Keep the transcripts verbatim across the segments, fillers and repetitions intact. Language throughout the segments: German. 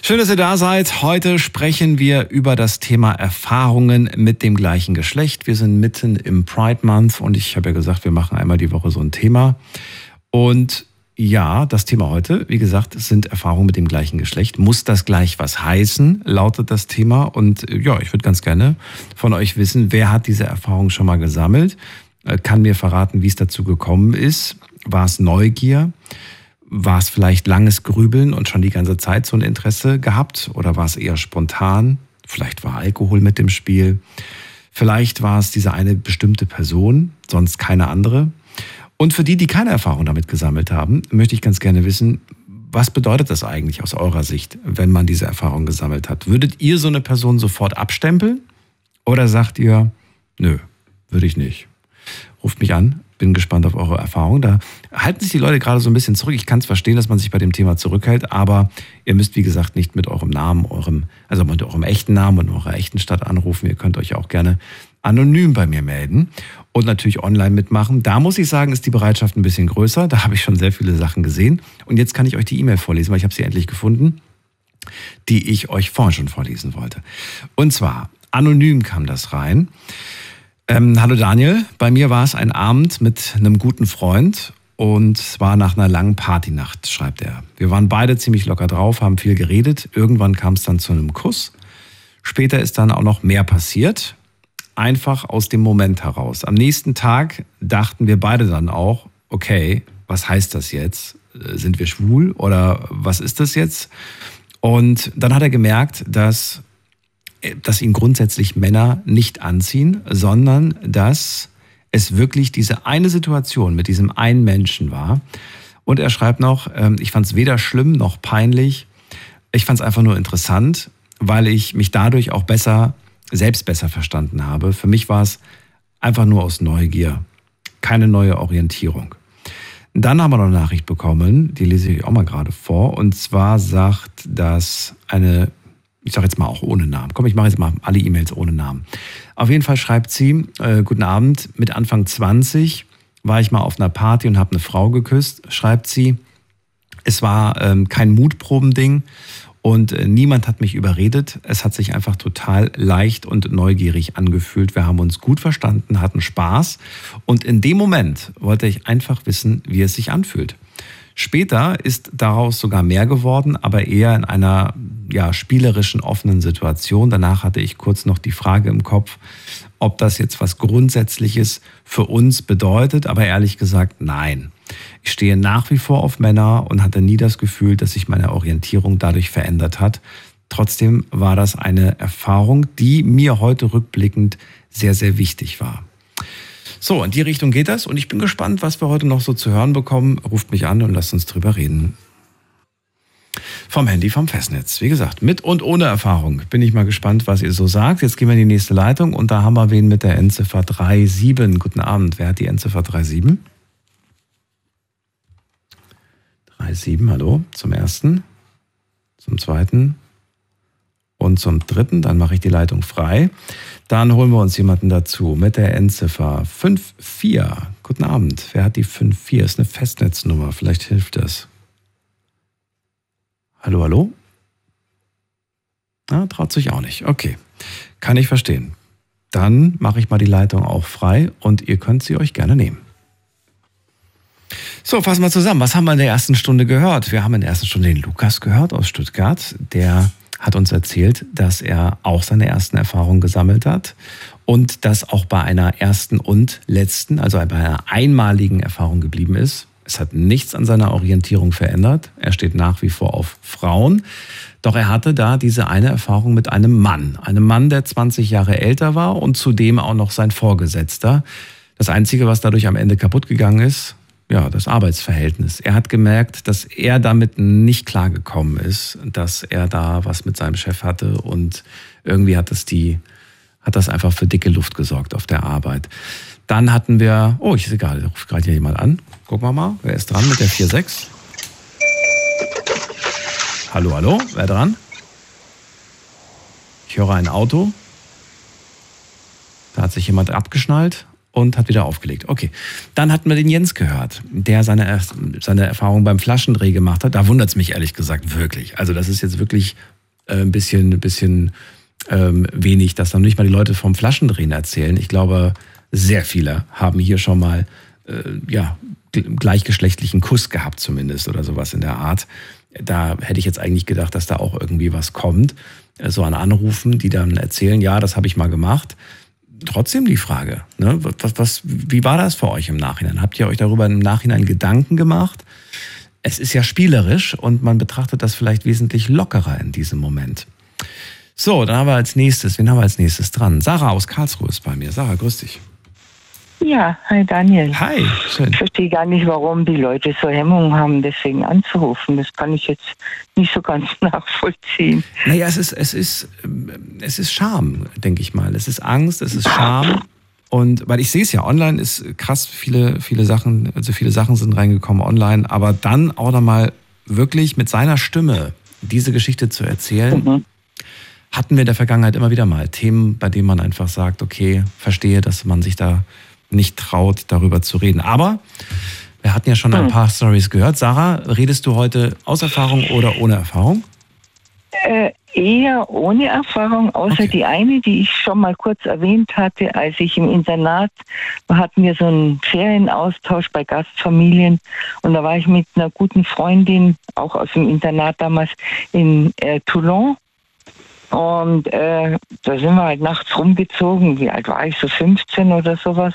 Schön, dass ihr da seid. Heute sprechen wir über das Thema Erfahrungen mit dem gleichen Geschlecht. Wir sind mitten im Pride Month und ich habe ja gesagt, wir machen einmal die Woche so ein Thema. Und ja, das Thema heute, wie gesagt, sind Erfahrungen mit dem gleichen Geschlecht. Muss das gleich was heißen, lautet das Thema. Und ja, ich würde ganz gerne von euch wissen, wer hat diese Erfahrung schon mal gesammelt? Kann mir verraten, wie es dazu gekommen ist. War es Neugier? War es vielleicht langes Grübeln und schon die ganze Zeit so ein Interesse gehabt? Oder war es eher spontan? Vielleicht war Alkohol mit im Spiel. Vielleicht war es diese eine bestimmte Person, sonst keine andere. Und für die, die keine Erfahrung damit gesammelt haben, möchte ich ganz gerne wissen, was bedeutet das eigentlich aus eurer Sicht, wenn man diese Erfahrung gesammelt hat? Würdet ihr so eine Person sofort abstempeln? Oder sagt ihr, nö, würde ich nicht? Ruft mich an. Bin gespannt auf eure Erfahrung. Da halten sich die Leute gerade so ein bisschen zurück. Ich kann es verstehen, dass man sich bei dem Thema zurückhält, aber ihr müsst, wie gesagt, nicht mit eurem Namen, eurem, also mit eurem echten Namen und eurer echten Stadt anrufen. Ihr könnt euch auch gerne anonym bei mir melden und natürlich online mitmachen. Da muss ich sagen, ist die Bereitschaft ein bisschen größer. Da habe ich schon sehr viele Sachen gesehen. Und jetzt kann ich euch die E-Mail vorlesen, weil ich habe sie endlich gefunden, die ich euch vorhin schon vorlesen wollte. Und zwar, anonym kam das rein. Ähm, hallo Daniel, bei mir war es ein Abend mit einem guten Freund und zwar nach einer langen Partynacht, schreibt er. Wir waren beide ziemlich locker drauf, haben viel geredet. Irgendwann kam es dann zu einem Kuss. Später ist dann auch noch mehr passiert, einfach aus dem Moment heraus. Am nächsten Tag dachten wir beide dann auch, okay, was heißt das jetzt? Sind wir schwul oder was ist das jetzt? Und dann hat er gemerkt, dass dass ihn grundsätzlich Männer nicht anziehen, sondern dass es wirklich diese eine Situation mit diesem einen Menschen war. Und er schreibt noch, ich fand es weder schlimm noch peinlich. Ich fand es einfach nur interessant, weil ich mich dadurch auch besser, selbst besser verstanden habe. Für mich war es einfach nur aus Neugier, keine neue Orientierung. Dann haben wir noch eine Nachricht bekommen, die lese ich auch mal gerade vor. Und zwar sagt das eine, ich sage jetzt mal auch ohne Namen. Komm, ich mache jetzt mal alle E-Mails ohne Namen. Auf jeden Fall schreibt sie, äh, guten Abend, mit Anfang zwanzig war ich mal auf einer Party und habe eine Frau geküsst, schreibt sie. Es war ähm, kein Mutprobending und äh, niemand hat mich überredet. Es hat sich einfach total leicht und neugierig angefühlt. Wir haben uns gut verstanden, hatten Spaß und in dem Moment wollte ich einfach wissen, wie es sich anfühlt. Später ist daraus sogar mehr geworden, aber eher in einer ja, spielerischen, offenen Situation. Danach hatte ich kurz noch die Frage im Kopf, ob das jetzt was Grundsätzliches für uns bedeutet. Aber ehrlich gesagt, nein. Ich stehe nach wie vor auf Männer und hatte nie das Gefühl, dass sich meine Orientierung dadurch verändert hat. Trotzdem war das eine Erfahrung, die mir heute rückblickend sehr, sehr wichtig war. So, in die Richtung geht das und ich bin gespannt, was wir heute noch so zu hören bekommen. Ruft mich an und lasst uns drüber reden. Vom Handy, vom Festnetz. Wie gesagt, mit und ohne Erfahrung. Bin ich mal gespannt, was ihr so sagt. Jetzt gehen wir in die nächste Leitung und da haben wir wen mit der Endziffer drei sieben. Guten Abend. Wer hat die Endziffer drei sieben? drei sieben, hallo. Zum ersten, zum zweiten und zum dritten. Dann mache ich die Leitung frei. Dann holen wir uns jemanden dazu mit der Endziffer fünf vier. Guten Abend. Wer hat die fünf vier? Ist eine Festnetznummer. Vielleicht hilft das. Hallo, hallo? Ah, traut sich auch nicht. Okay. Kann ich verstehen. Dann mache ich mal die Leitung auch frei und ihr könnt sie euch gerne nehmen. So, fassen wir zusammen. Was haben wir in der ersten Stunde gehört? Wir haben in der ersten Stunde den Lukas gehört aus Stuttgart. Der hat uns erzählt, dass er auch seine ersten Erfahrungen gesammelt hat und das auch bei einer ersten und letzten, also bei einer einmaligen Erfahrung geblieben ist. Es hat nichts an seiner Orientierung verändert. Er steht nach wie vor auf Frauen. Doch er hatte da diese eine Erfahrung mit einem Mann. Einem Mann, der zwanzig Jahre älter war und zudem auch noch sein Vorgesetzter. Das Einzige, was dadurch am Ende kaputt gegangen ist, ja, das Arbeitsverhältnis. Er hat gemerkt, dass er damit nicht klargekommen ist, dass er da was mit seinem Chef hatte und irgendwie hat das die, hat das einfach für dicke Luft gesorgt auf der Arbeit. Dann hatten wir, oh, ich sehe gerade, da ruft gerade hier jemand an. Gucken wir mal, wer ist dran mit der vier sechs? Hallo, hallo, wer dran? Ich höre ein Auto. Da hat sich jemand abgeschnallt und hat wieder aufgelegt. Okay, dann hatten wir den Jens gehört, der seine, seine Erfahrung beim Flaschendreh gemacht hat. Da wundert es mich ehrlich gesagt wirklich. Also das ist jetzt wirklich äh, ein bisschen, ein bisschen ähm, wenig, dass noch nicht mal die Leute vom Flaschendrehen erzählen. Ich glaube, sehr viele haben hier schon mal äh, ja, gleichgeschlechtlichen Kuss gehabt zumindest oder sowas in der Art. Da hätte ich jetzt eigentlich gedacht, dass da auch irgendwie was kommt. So an Anrufen, die dann erzählen, ja, das habe ich mal gemacht. Trotzdem die Frage, ne? was, was, wie war das für euch im Nachhinein? Habt ihr euch darüber im Nachhinein Gedanken gemacht? Es ist ja spielerisch und man betrachtet das vielleicht wesentlich lockerer in diesem Moment. So, dann haben wir als nächstes, wen haben wir als nächstes dran? Sarah aus Karlsruhe ist bei mir. Sarah, grüß dich. Ja, hi Daniel. Hi, schön. Ich verstehe gar nicht, warum die Leute so Hemmungen haben, deswegen anzurufen. Das kann ich jetzt nicht so ganz nachvollziehen. Naja, es ist, es ist, es ist Scham, denke ich mal. Es ist Angst, es ist Scham. Und weil ich sehe es ja, online ist krass, viele, viele Sachen, also viele Sachen sind reingekommen online, aber dann auch nochmal wirklich mit seiner Stimme diese Geschichte zu erzählen, mhm. hatten wir in der Vergangenheit immer wieder mal Themen, bei denen man einfach sagt, okay, verstehe, dass man sich da nicht traut, darüber zu reden. Aber wir hatten ja schon ein paar Storys gehört. Sarah, redest du heute aus Erfahrung oder ohne Erfahrung? Äh, eher ohne Erfahrung, außer okay. die eine, die ich schon mal kurz erwähnt hatte, als ich im Internat war, hatten wir so einen Ferienaustausch bei Gastfamilien und da war ich mit einer guten Freundin, auch aus dem Internat damals, in äh, Toulon. Und äh, da sind wir halt nachts rumgezogen. Wie alt war ich? So fünfzehn oder sowas.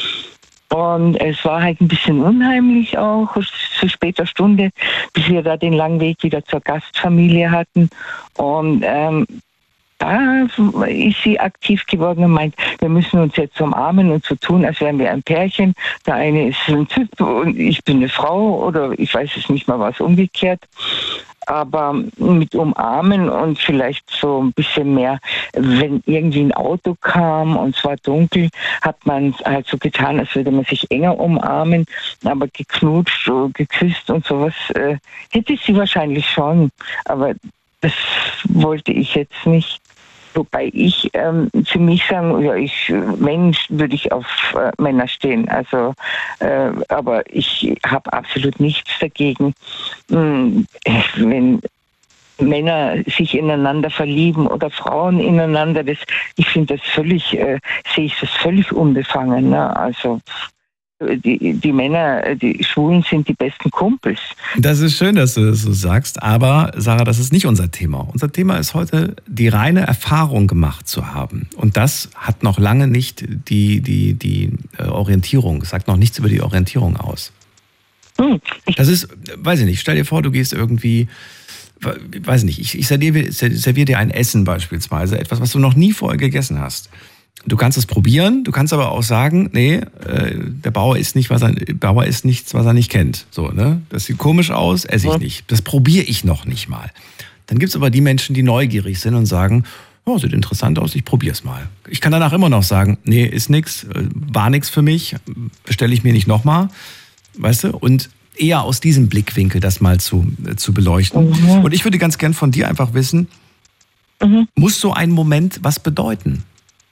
Und es war halt ein bisschen unheimlich auch, zu später Stunde, bis wir da den langen Weg wieder zur Gastfamilie hatten. Und ähm, da ist sie aktiv geworden und meint, wir müssen uns jetzt umarmen und so tun, als wären wir ein Pärchen. Der eine ist ein Typ und ich bin eine Frau oder ich weiß es nicht mal was umgekehrt. Aber mit Umarmen und vielleicht so ein bisschen mehr, wenn irgendwie ein Auto kam und es war dunkel, hat man halt so getan, als würde man sich enger umarmen, aber geknutscht, geküsst und sowas äh, hätte sie wahrscheinlich schon, aber das wollte ich jetzt nicht. Wobei ich ähm, für mich sagen, ja, ich, Mensch, würde ich auf äh, Männer stehen. Also, äh, aber ich habe absolut nichts dagegen, mh, wenn Männer sich ineinander verlieben oder Frauen ineinander. Das, ich finde das völlig, äh, sehe ich das völlig unbefangen. Ne? Also Die, die Männer, die Schwulen sind die besten Kumpels. Das ist schön, dass du das so sagst, aber Sarah, das ist nicht unser Thema. Unser Thema ist heute, die reine Erfahrung gemacht zu haben. Und das hat noch lange nicht die, die, die Orientierung, sagt noch nichts über die Orientierung aus. Hm. Das ist, weiß ich nicht, stell dir vor, du gehst irgendwie, weiß ich nicht, ich, ich serviere, serviere dir ein Essen beispielsweise, etwas, was du noch nie vorher gegessen hast. Du kannst es probieren, du kannst aber auch sagen, nee, äh, der Bauer isst nicht, was er, Bauer isst nichts, was er nicht kennt. So, ne? Das sieht komisch aus, esse ich nicht. Das probiere ich noch nicht mal. Dann gibt es aber die Menschen, die neugierig sind und sagen, oh, sieht interessant aus, ich probiere es mal. Ich kann danach immer noch sagen, nee, ist nix, war nix für mich, bestelle ich mir nicht nochmal. Weißt du? Und eher aus diesem Blickwinkel das mal zu, äh, zu beleuchten. Mhm. Und ich würde ganz gern von dir einfach wissen, mhm. muss so ein Moment was bedeuten?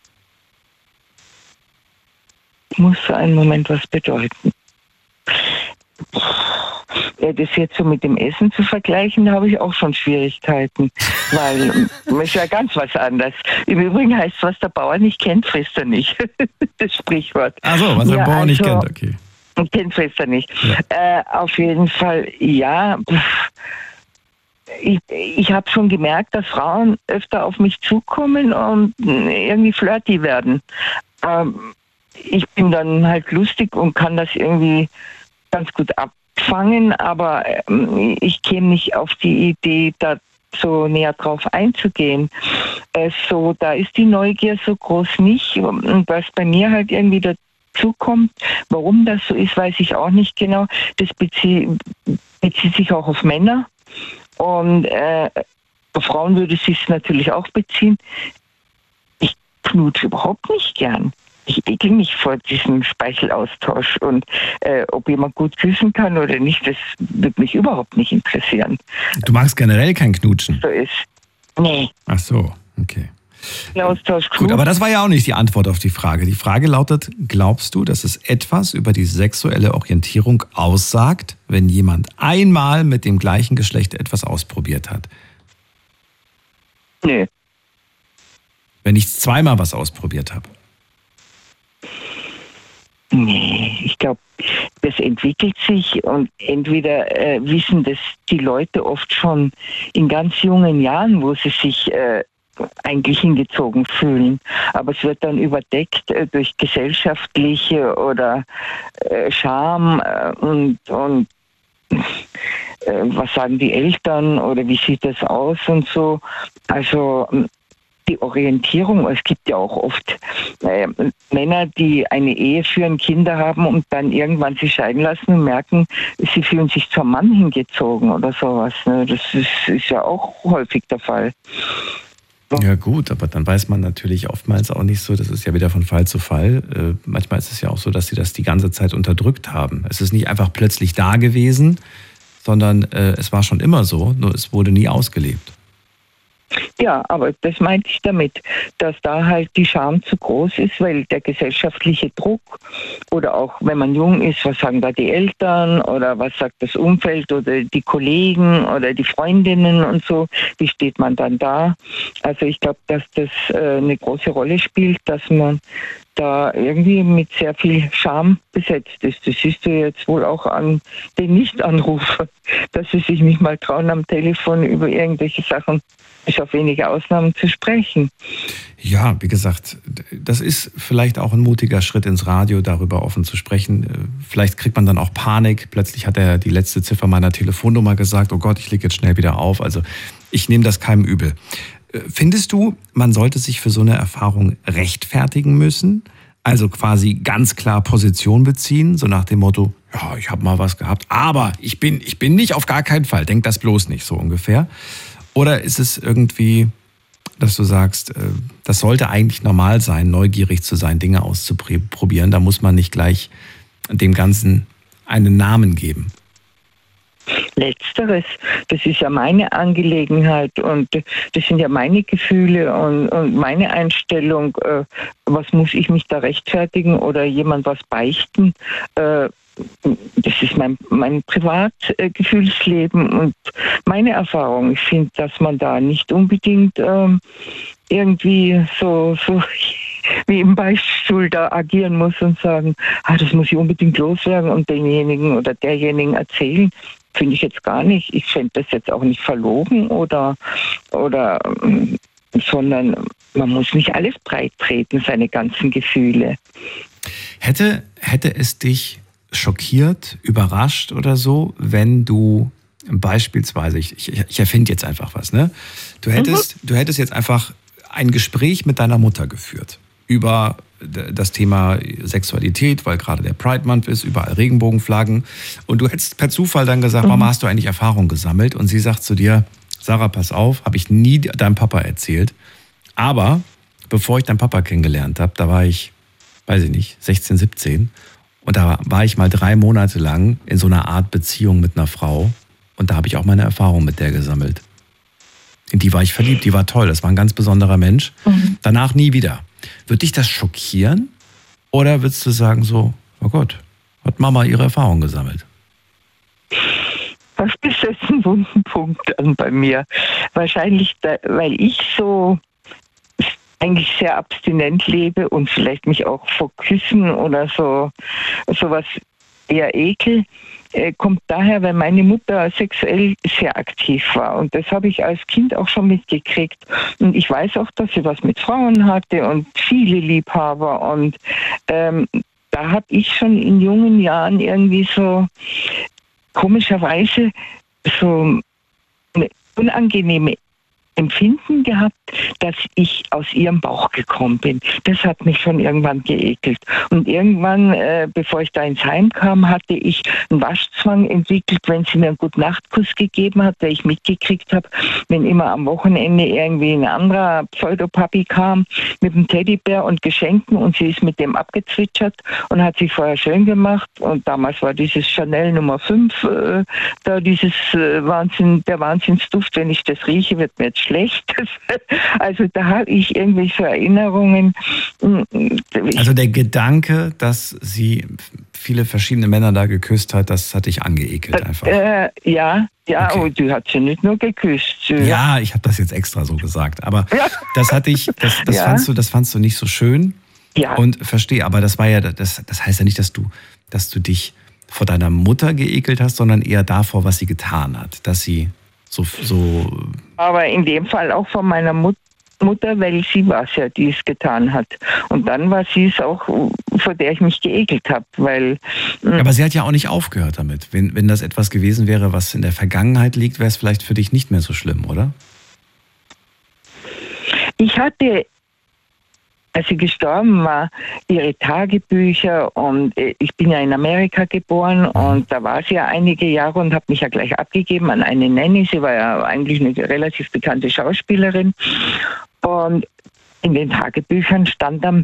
Muss so ein Moment was bedeuten. Ja, das jetzt so mit dem Essen zu vergleichen, da habe ich auch schon Schwierigkeiten, weil es ist ja ganz was anderes. Im Übrigen heißt es, was der Bauer nicht kennt, frisst er nicht. Das Sprichwort. Ach so, was der ja, Bauer also, nicht kennt, okay. Kennt, frisst er nicht. Ja. Äh, auf jeden Fall, ja. Ich, ich habe schon gemerkt, dass Frauen öfter auf mich zukommen und irgendwie flirty werden. Ähm, Ich bin dann halt lustig und kann das irgendwie ganz gut abfangen, aber ich käme nicht auf die Idee, da so näher drauf einzugehen. Äh, so, da ist die Neugier so groß nicht. Und was bei mir halt irgendwie dazu kommt, warum das so ist, weiß ich auch nicht genau. Das bezieht, bezieht sich auch auf Männer. Und äh, auf Frauen würde es sich natürlich auch beziehen. Ich knutsche überhaupt nicht gern. Ich ekel mich vor diesem Speichelaustausch und äh, ob jemand gut küssen kann oder nicht, das würde mich überhaupt nicht interessieren. Du magst generell kein Knutschen? So ist. Nee. Ach so, okay. Austausch, gut, aber das war ja auch nicht die Antwort auf die Frage. Die Frage lautet, glaubst du, dass es etwas über die sexuelle Orientierung aussagt, wenn jemand einmal mit dem gleichen Geschlecht etwas ausprobiert hat? Nö. Wenn ich zweimal was ausprobiert habe? Nee, ich glaube, das entwickelt sich und entweder äh, wissen das die Leute oft schon in ganz jungen Jahren, wo sie sich äh, eigentlich hingezogen fühlen. Aber es wird dann überdeckt äh, durch gesellschaftliche oder äh, Scham äh, und, und äh, was sagen die Eltern oder wie sieht das aus und so. Also die Orientierung, es gibt ja auch oft äh, Männer, die eine Ehe führen, Kinder haben und dann irgendwann sich scheiden lassen und merken, sie fühlen sich zum Mann hingezogen oder sowas. Ne? Das ist, ist ja auch häufig der Fall. Ja gut, aber dann weiß man natürlich oftmals auch nicht so, das ist ja wieder von Fall zu Fall. Äh, manchmal ist es ja auch so, dass sie das die ganze Zeit unterdrückt haben. Es ist nicht einfach plötzlich da gewesen, sondern äh, es war schon immer so, nur es wurde nie ausgelebt. Ja, aber das meinte ich damit, dass da halt die Scham zu groß ist, weil der gesellschaftliche Druck oder auch wenn man jung ist, was sagen da die Eltern oder was sagt das Umfeld oder die Kollegen oder die Freundinnen und so, wie steht man dann da? Also ich glaube, dass das äh, eine große Rolle spielt, dass man da irgendwie mit sehr viel Scham besetzt ist. Das siehst du jetzt wohl auch an den Nicht-Anrufern, dass sie sich nicht mal trauen, am Telefon über irgendwelche Sachen, bis auf wenige Ausnahmen, zu sprechen. Ja, wie gesagt, das ist vielleicht auch ein mutiger Schritt ins Radio, darüber offen zu sprechen. Vielleicht kriegt man dann auch Panik. Plötzlich hat er die letzte Ziffer meiner Telefonnummer gesagt, oh Gott, ich lege jetzt schnell wieder auf. Also ich nehme das keinem übel. Findest du, man sollte sich für so eine Erfahrung rechtfertigen müssen? Also quasi ganz klar Position beziehen, so nach dem Motto, ja, ich habe mal was gehabt, aber ich bin, ich bin nicht auf gar keinen Fall, denk das bloß nicht, so ungefähr. Oder ist es irgendwie, dass du sagst, das sollte eigentlich normal sein, neugierig zu sein, Dinge auszuprobieren, da muss man nicht gleich dem Ganzen einen Namen geben? Letzteres, das ist ja meine Angelegenheit und das sind ja meine Gefühle und, und meine Einstellung. Äh, was muss ich mich da rechtfertigen oder jemand was beichten? Äh, das ist mein, mein Privatgefühlsleben und meine Erfahrung. Ich finde, dass man da nicht unbedingt äh, irgendwie so, so wie im Beichtstuhl da agieren muss und sagen, ah, das muss ich unbedingt loswerden und denjenigen oder derjenigen erzählen. Finde ich jetzt gar nicht. Ich fände das jetzt auch nicht verlogen oder, oder, sondern man muss nicht alles breit treten, seine ganzen Gefühle. Hätte, hätte es dich schockiert, überrascht oder so, wenn du beispielsweise, ich, ich, ich erfinde jetzt einfach was, ne? Du hättest, mhm. du hättest jetzt einfach ein Gespräch mit deiner Mutter geführt über das Thema Sexualität, weil gerade der Pride Month ist, überall Regenbogenflaggen. Und du hättest per Zufall dann gesagt, mhm. Mama, hast du eigentlich Erfahrung gesammelt? Und sie sagt zu dir, Sarah, pass auf, habe ich nie deinem Papa erzählt. Aber bevor ich deinen Papa kennengelernt habe, da war ich, weiß ich nicht, sechzehn, siebzehn. Und da war ich mal drei Monate lang in so einer Art Beziehung mit einer Frau. Und da habe ich auch meine Erfahrung mit der gesammelt. In die war ich verliebt, die war toll, das war ein ganz besonderer Mensch. Mhm. Danach nie wieder. Wird dich das schockieren? Oder würdest du sagen so, oh Gott, hat Mama ihre Erfahrung gesammelt? Das ist jetzt ein wunden Punkt an bei mir. Wahrscheinlich, da, weil ich so eigentlich sehr abstinent lebe und vielleicht mich auch vor Küssen oder so sowas eher ekel, äh, kommt daher, weil meine Mutter sexuell sehr aktiv war. Und das habe ich als Kind auch schon mitgekriegt. Und ich weiß auch, dass sie was mit Frauen hatte und viele Liebhaber. Und ähm, da habe ich schon in jungen Jahren irgendwie so komischerweise so eine unangenehme Empfinden gehabt, dass ich aus ihrem Bauch gekommen bin. Das hat mich schon irgendwann geekelt. Und irgendwann, äh, bevor ich da ins Heim kam, hatte ich einen Waschzwang entwickelt, wenn sie mir einen Gute-Nacht-Kuss gegeben hat, der ich mitgekriegt habe, wenn immer am Wochenende irgendwie ein anderer Pseudopapi kam mit einem Teddybär und Geschenken und sie ist mit dem abgezwitschert und hat sich vorher schön gemacht. Und damals war dieses Chanel Nummer fünf, äh, da dieses äh, Wahnsinn, der Wahnsinnsduft, wenn ich das rieche, wird mir jetzt Geschlechtes. Also da habe ich irgendwie so Erinnerungen. Also der Gedanke, dass sie viele verschiedene Männer da geküsst hat, das hat dich angeekelt einfach. Äh, ja, ja, Okay. und die hat sie nicht nur geküsst. Ja, ich habe das jetzt extra so gesagt, aber das hatte ich, das, das Ja. fandst du, das fandst du nicht so schön. Ja. Und verstehe, aber das war ja, das, das heißt ja nicht, dass du, dass du dich vor deiner Mutter geekelt hast, sondern eher davor, was sie getan hat, dass sie so, so. Aber in dem Fall auch von meiner Mut Mutter, weil sie war es ja, die es getan hat. Und dann war sie es auch, vor der ich mich geekelt habe, weil... Aber sie hat ja auch nicht aufgehört damit. Wenn, wenn das etwas gewesen wäre, was in der Vergangenheit liegt, wäre es vielleicht für dich nicht mehr so schlimm, oder? Ich hatte, als sie gestorben war, ihre Tagebücher und ich bin ja in Amerika geboren und da war sie ja einige Jahre und habe mich ja gleich abgegeben an eine Nanny. Sie war ja eigentlich eine relativ bekannte Schauspielerin und in den Tagebüchern stand dann,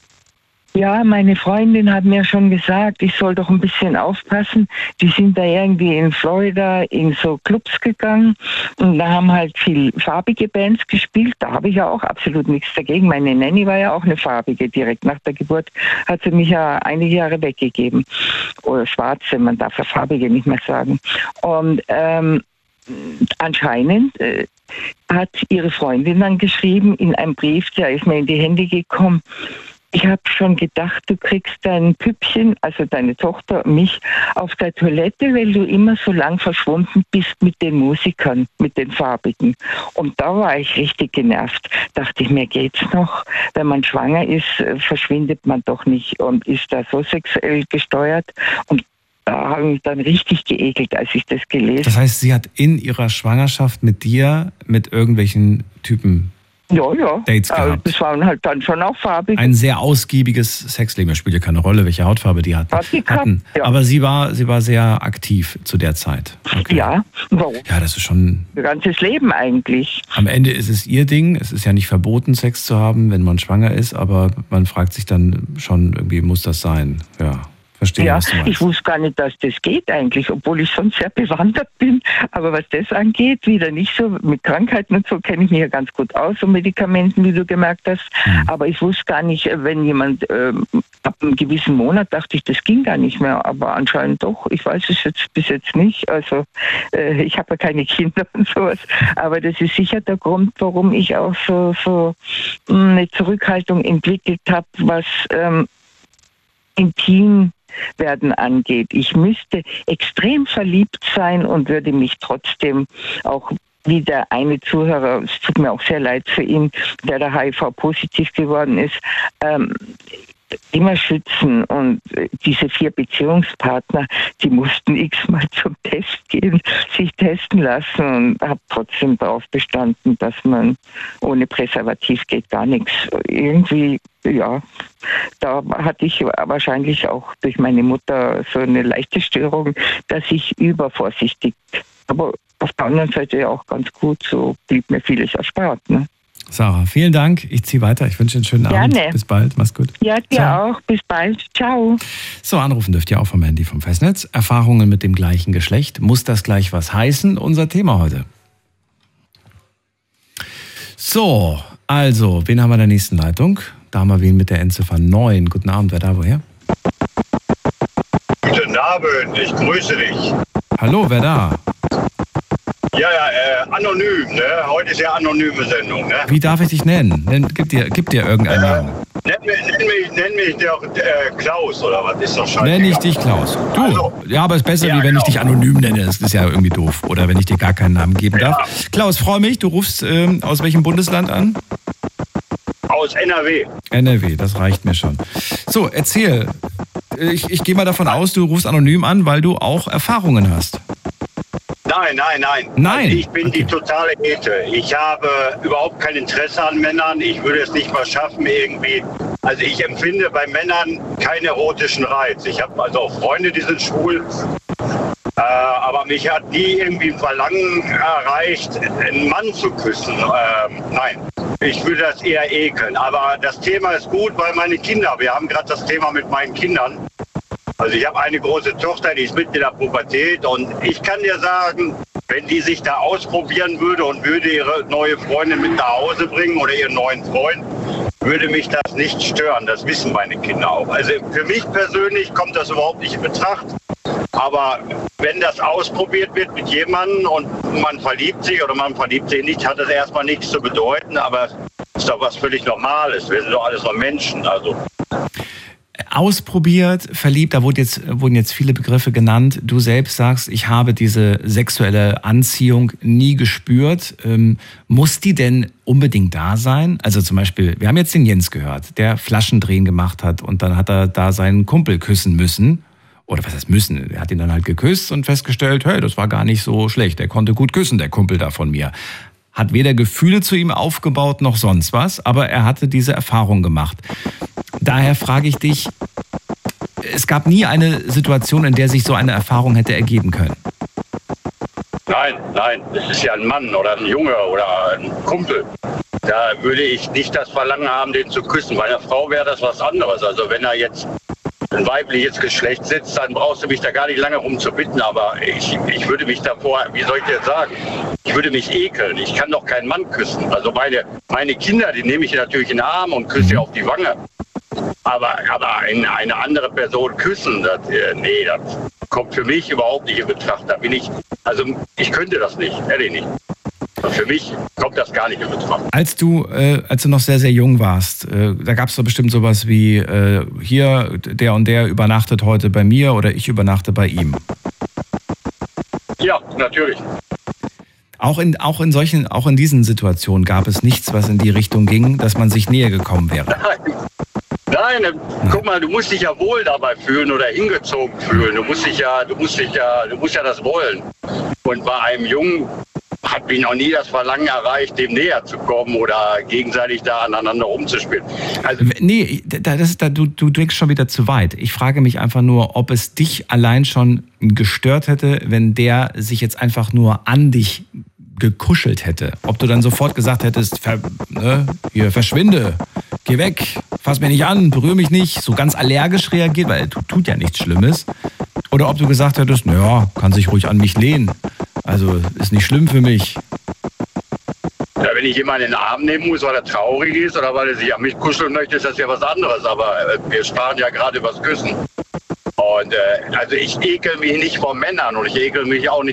ja, meine Freundin hat mir schon gesagt, ich soll doch ein bisschen aufpassen. Die sind da irgendwie in Florida in so Clubs gegangen und da haben halt viel farbige Bands gespielt. Da habe ich ja auch absolut nichts dagegen. Meine Nanny war ja auch eine farbige. Direkt nach der Geburt hat sie mich ja einige Jahre weggegeben. Oder schwarze, man darf ja farbige nicht mehr sagen. Und ähm, anscheinend äh, hat ihre Freundin dann geschrieben in einem Brief, der ist mir in die Hände gekommen, ich habe schon gedacht, du kriegst dein Püppchen, also deine Tochter, mich, auf der Toilette, weil du immer so lang verschwunden bist mit den Musikern, mit den Farbigen. Und da war ich richtig genervt. Dachte ich, mir geht's noch. Wenn man schwanger ist, verschwindet man doch nicht und ist da so sexuell gesteuert. Und da habe ich mich dann richtig geekelt, als ich das gelesen habe. Das heißt, sie hat in ihrer Schwangerschaft mit dir, mit irgendwelchen Typen Ja, ja. Dates Aber gehabt. das waren halt dann schon auch farbige. ein sehr ausgiebiges Sexleben. Das spielt ja keine Rolle, welche Hautfarbe die hatten. Hat sie gehabt, hatten. ja. Aber sie war, sie war sehr aktiv zu der Zeit. Okay. Ja, warum? Ja, das ist schon. Ihr ganzes Leben eigentlich. Am Ende ist es ihr Ding. Es ist ja nicht verboten, Sex zu haben, wenn man schwanger ist, aber man fragt sich dann schon, irgendwie muss das sein. Ja. Verstehe, Ja, was du ich meinst. wusste gar nicht, dass das geht eigentlich, obwohl ich schon sehr bewandert bin. Aber was das angeht, wieder nicht so. Mit Krankheiten und so kenne ich mich ja ganz gut aus und Medikamenten, wie du gemerkt hast. Mhm. Aber ich wusste gar nicht, wenn jemand ähm, ab einem gewissen Monat dachte ich, das ging gar nicht mehr. Aber anscheinend doch. Ich weiß es jetzt bis jetzt nicht. Also äh, ich habe ja keine Kinder und sowas. Aber das ist sicher der Grund, warum ich auch so, so mh, eine Zurückhaltung entwickelt habe, was ähm, intim werden angeht. Ich müsste extrem verliebt sein und würde mich trotzdem auch, wie der eine Zuhörer, es tut mir auch sehr leid für ihn, der da H I V-positiv geworden ist, ähm, immer schützen. Und diese vier Beziehungspartner, die mussten x-mal zum Test gehen, sich testen lassen und habe trotzdem darauf bestanden, dass man ohne Präservativ geht gar nichts. Irgendwie, ja, da hatte ich wahrscheinlich auch durch meine Mutter so eine leichte Störung, dass ich übervorsichtig, aber auf der anderen Seite auch ganz gut, so blieb mir vieles erspart. Ne? Sarah, vielen Dank. Ich ziehe weiter. Ich wünsche einen schönen Abend. Gerne. Bis bald. Mach's gut. Ja, dir Ciao. auch. Bis bald. Ciao. So, anrufen dürft ihr auch vom Handy vom Festnetz. Erfahrungen mit dem gleichen Geschlecht. Muss das gleich was heißen? Unser Thema heute. So, also, wen haben wir in der nächsten Leitung? Da haben wir wen mit der Endziffer neun. Guten Abend, wer da, woher? Guten Abend, ich grüße dich. Hallo, wer da? Ja, ja, äh, anonym, ne? Heute ist ja anonyme Sendung, ne? Wie darf ich dich nennen? Nenn, gib, dir, gib dir irgendeinen Namen. Nenn mich, nenn mich, nenn mich doch äh, Klaus oder was ist doch scheiße. Nenn ich dich Klaus. Du, Also, ja, aber es ist besser, ja, wie wenn ich genau. dich anonym nenne. Das ist ja irgendwie doof. Oder wenn ich dir gar keinen Namen geben darf. Klaus, freue mich. Du rufst ähm, aus welchem Bundesland an? Aus N R W. N R W, das reicht mir schon. So, erzähl. Ich, ich gehe mal davon aus, du rufst anonym an, weil du auch Erfahrungen hast. Nein, nein, nein. Nein? Also ich bin Okay. die totale Ete. Ich habe überhaupt kein Interesse an Männern. Ich würde es nicht mal schaffen, irgendwie. Also ich empfinde bei Männern keinen erotischen Reiz. Ich habe also auch Freunde, die sind schwul. Äh, aber mich hat nie irgendwie ein Verlangen erreicht, einen Mann zu küssen. Ähm, nein, ich würde das eher ekeln. Aber das Thema ist gut, weil meine Kinder, wir haben gerade das Thema mit meinen Kindern. Also ich habe eine große Tochter, die ist mitten in der Pubertät und ich kann dir sagen, wenn die sich da ausprobieren würde und würde ihre neue Freundin mit nach Hause bringen oder ihren neuen Freund, würde mich das nicht stören. Das wissen meine Kinder auch. Also für mich persönlich kommt das überhaupt nicht in Betracht. Aber wenn das ausprobiert wird mit jemandem und man verliebt sich oder man verliebt sich nicht, hat das erstmal nichts zu bedeuten. Aber es ist doch was völlig Normales. Wir sind doch alles noch Menschen. Also ausprobiert, verliebt, da wurden jetzt, wurden jetzt viele Begriffe genannt. Du selbst sagst, ich habe diese sexuelle Anziehung nie gespürt. Ähm, muss die denn unbedingt da sein? Also zum Beispiel, wir haben jetzt den Jens gehört, der Flaschendrehen gemacht hat und dann hat er da seinen Kumpel küssen müssen. Oder was heißt müssen? Er hat ihn dann halt geküsst und festgestellt, hey, das war gar nicht so schlecht. Er konnte gut küssen, der Kumpel da von mir. Hat weder Gefühle zu ihm aufgebaut noch sonst was, aber er hatte diese Erfahrung gemacht. Daher frage ich dich, es gab nie eine Situation, in der sich so eine Erfahrung hätte ergeben können. Nein, nein, es ist ja ein Mann oder ein Junge oder ein Kumpel. Da würde ich nicht das Verlangen haben, den zu küssen. Bei einer Frau wäre das was anderes. Also wenn er jetzt ein weibliches Geschlecht sitzt, dann brauchst du mich da gar nicht lange rum zu bitten. Aber ich, ich würde mich davor, wie soll ich dir sagen, ich würde mich ekeln. Ich kann doch keinen Mann küssen. Also meine, meine Kinder, die nehme ich natürlich in den Arm und küsse sie auf die Wange. Aber, aber eine, eine andere Person küssen, das, äh, nee, das kommt für mich überhaupt nicht in Betracht. Da bin ich, also ich könnte das nicht, ehrlich nicht. Und für mich kommt das gar nicht in Betracht. Als du, äh, als du noch sehr, sehr jung warst, äh, da gab es doch bestimmt sowas wie, äh, hier, der und der übernachtet heute bei mir oder ich übernachte bei ihm. Ja, natürlich. Auch in, auch in solchen, auch in diesen Situationen gab es nichts, was in die Richtung ging, dass man sich näher gekommen wäre. Nein. Nein, guck mal, du musst dich ja wohl dabei fühlen oder hingezogen fühlen. Du musst dich ja, du musst dich ja, du musst ja das wollen. Und bei einem Jungen hat mich noch nie das Verlangen erreicht, dem näher zu kommen oder gegenseitig da aneinander rumzuspielen. Also nee, das ist, da, du, du denkst schon wieder zu weit. Ich frage mich einfach nur, ob es dich allein schon gestört hätte, wenn der sich jetzt einfach nur an dich gekuschelt hätte. Ob du dann sofort gesagt hättest, ver, ne, hier, verschwinde, geh weg, fass mich nicht an, berühre mich nicht, so ganz allergisch reagiert, weil er tut, tut ja nichts Schlimmes. Oder ob du gesagt hättest, naja, kann sich ruhig an mich lehnen. Also ist nicht schlimm für mich. Ja, wenn ich jemanden in den Arm nehmen muss, weil er traurig ist oder weil er sich an mich kuscheln möchte, ist das ja was anderes. Aber äh, wir sprachen ja gerade über das Küssen. Und äh, also ich ekel mich nicht vor Männern und ich ekel mich auch nicht